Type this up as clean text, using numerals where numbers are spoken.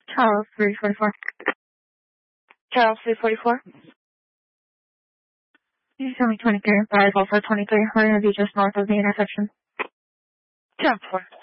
Charles 344. Charles 344. You tell me 23, arrival for 23. We're going to be just north of the intersection. 10-4.